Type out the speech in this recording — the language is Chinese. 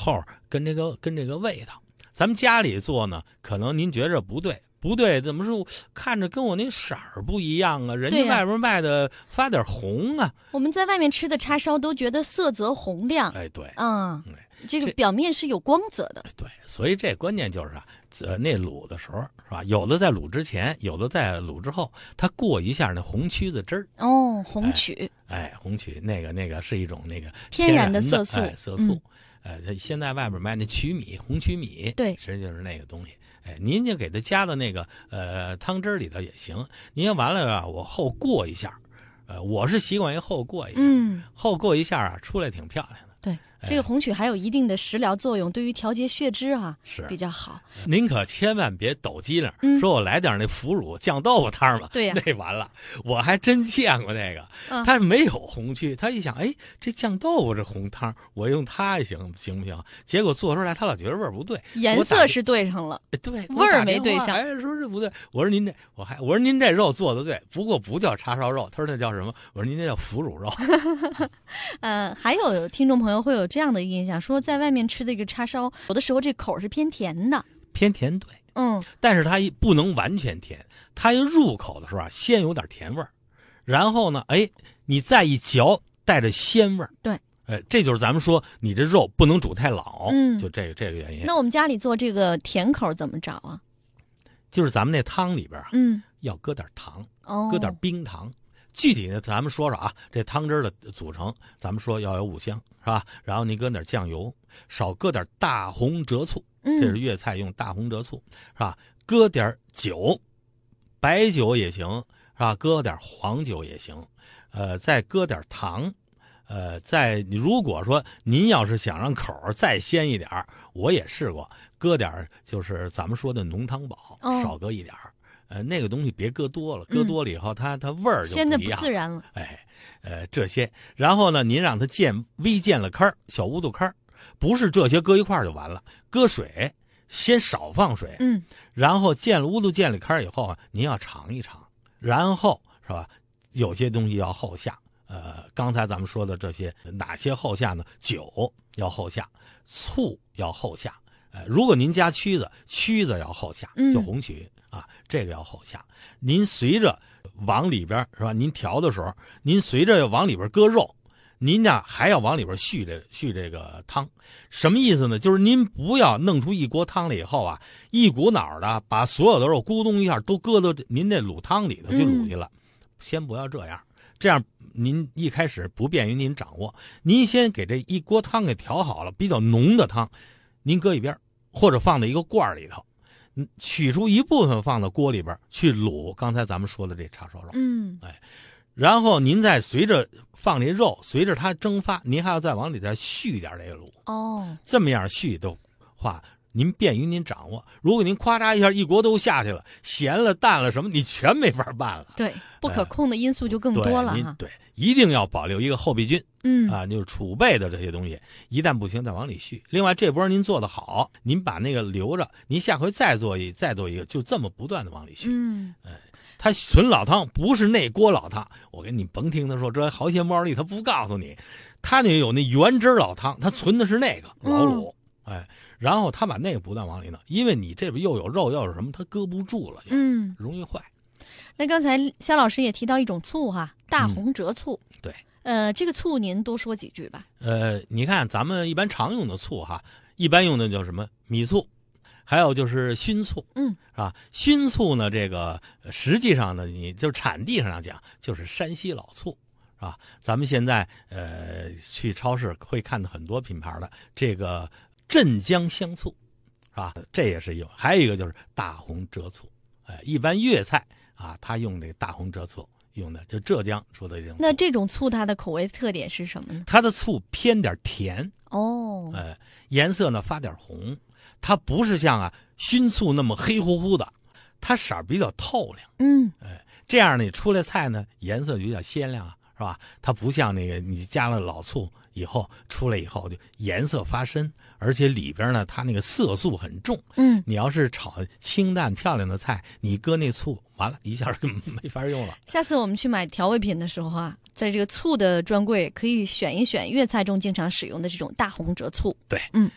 后跟这个味道。咱们家里做呢，可能您觉着不对，怎么说看着跟我那色儿不一样啊？人家外边卖的发点红啊。 我们在外面吃的叉烧都觉得色泽红亮。 哎，对， 这个表面是有光泽的。 对，所以这关键就是那卤的时候是吧？有的在卤之前，有的在卤之后，它过一下那红曲子汁儿。 红曲。 红曲那个是一种那个天然的色素。 色素。它现在外边卖那曲米，红曲米， 对， 实际就是那个东西。您就给它加到那个汤汁里头也行。您要完了我后过一下，我是习惯于后过一下，后过一下出来挺漂亮的。 对，这个红曲还有一定的食疗作用，对于调节血脂是比较好。 您可千万别抖机灵，说我来点那腐乳酱豆腐汤嘛。 对呀， 那完了，我还真见过那个，他没有红曲，他一想，这酱豆腐这红汤，我用它行不行？结果做出来，他老觉得味儿不对， 颜色是对上了， 对， 味儿没对上。 说这不对，我说您这肉做的对，不过不叫叉烧肉，他说那叫什么？我说您这叫腐乳肉。 还有听众朋友会有这样的印象，说在外面吃这个叉烧，有的时候这口是偏甜的。 偏甜，对，但是它不能完全甜，它一入口的时候先有点甜味儿，然后呢，你再一嚼，带着鲜味儿。 对， 这就是咱们说你这肉不能煮太老，就这个原因。 那我们家里做这个甜口怎么找啊？ 就是咱们那汤里边要搁点糖，搁点冰糖。具体的咱们说说这汤汁的组成，咱们说要有5香是吧？然后你搁点酱油，少搁点大红浙醋，这是粤菜用大红浙醋是吧？搁点酒，白酒也行是吧？搁点黄酒也行，再搁点糖，如果说您要是想让口再鲜一点，我也试过，搁点就是咱们说的浓汤宝，少搁一点。那个东西别搁多了，搁多了以后它味儿就不一样， 鲜的不自然了。 这些，然后呢，您让它微见了坑，小乌度坑，不是这些搁一块就完了，搁水，先少放水，然后乌度见了坑以后您要尝一尝，然后是吧？有些东西要后下，刚才咱们说的这些哪些后下呢？酒要后下，醋要后下，如果您加曲子要后下，就红曲。这个要后下，您随着往里边是吧？您调的时候，您随着往里边搁肉，您呢还要往里边续这个汤。什么意思呢？就是您不要弄出一锅汤来以后一股脑的把所有的肉咕咚一下都搁到您那卤汤里头去卤去了。先不要这样，这样您一开始不便于您掌握。您先给这一锅汤给调好了，比较浓的汤，您搁一边，或者放在一个罐里头。取出一部分放到锅里边去卤刚才咱们说的这叉烧肉，然后您再随着放这肉，随着它蒸发，您还要再往里再续点这个卤。这么样续的话，您便于您掌握。如果您夸嚓一下一锅都下去了，咸了淡了什么，你全没法办了。 对，不可控的因素就更多了对，一定要保留一个后备军。就是储备的这些东西，一旦不行再往里续。另外这波您做得好，您把那个留着，您下回再做一个，就这么不断的往里续。它纯老汤不是那锅老汤，我跟你甭听他说这豪贤包里他不告诉你，他那有那原汁老汤，他存的是那个老卤。然后他把那个不断往里弄，因为你这边又有肉又有什么，他搁不住了，容易坏。 那刚才肖老师也提到一种醋大红浙醋。 对。 这个醋您多说几句吧。 你看咱们一般常用的醋一般用的叫什么米醋，还有就是熏醋，是吧？熏醋呢，这个实际上呢，你就产地上讲就是山西老醋，是吧？咱们现在去超市会看到很多品牌的这个镇江香醋，是吧？这也是有，还有一个就是大红浙醋，一般粤菜他用这个大红浙醋。用的就浙江说的这种。 那这种醋它的口味特点是什么呢？ 它的醋偏点甜颜色呢发点红，它不是像熏醋那么黑乎乎的，它色儿比较透亮。这样呢出来菜呢颜色比较鲜亮是吧？它不像那个你加了老醋以后出来以后就颜色发深，而且里边呢它那个色素很重。你要是炒清淡漂亮的菜，你搁那醋完了一下就没法用了。 下次我们去买调味品的时候在这个醋的专柜可以选一选粤菜中经常使用的这种大红浙醋。 对，